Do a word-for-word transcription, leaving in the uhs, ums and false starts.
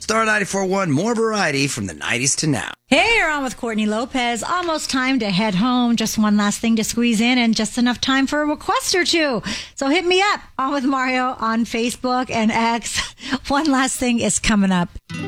Star ninety-four point one, more variety from the nineties to now. Hey, you're on with Courtney Lopez. Almost time to head home. Just one last thing to squeeze in and just enough time for a request or two. So hit me up, On with Mario on Facebook and X. One last thing is coming up.